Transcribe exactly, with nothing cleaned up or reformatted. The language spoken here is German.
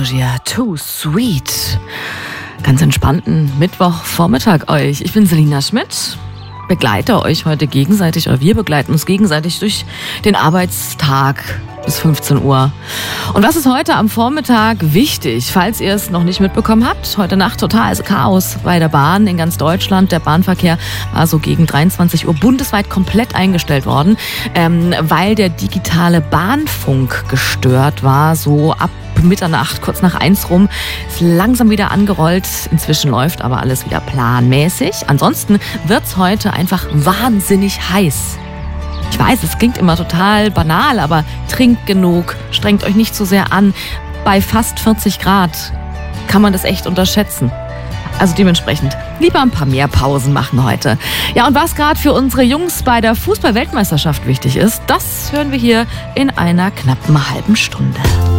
Georgia, Too Sweet. Ganz entspannten Mittwochvormittag euch. Ich bin Selina Schmidt, begleite euch heute gegenseitig, oder wir begleiten uns gegenseitig durch den Arbeitstag bis fünfzehn Uhr. Und was ist heute am Vormittag wichtig, falls ihr es noch nicht mitbekommen habt? Heute Nacht totales Chaos bei der Bahn in ganz Deutschland. Der Bahnverkehr war so gegen dreiundzwanzig Uhr bundesweit komplett eingestellt worden, ähm, weil der digitale Bahnfunk gestört war, so ab Mitternacht, kurz nach eins rum, ist langsam wieder angerollt. Inzwischen läuft aber alles wieder planmäßig. Ansonsten wird's heute einfach wahnsinnig heiß. Ich weiß, es klingt immer total banal, aber trinkt genug, strengt euch nicht zu sehr an. Bei fast vierzig Grad kann man das echt unterschätzen. Also dementsprechend lieber ein paar mehr Pausen machen heute. Ja, und was gerade für unsere Jungs bei der Fußball-Weltmeisterschaft wichtig ist, das hören wir hier in einer knappen halben Stunde.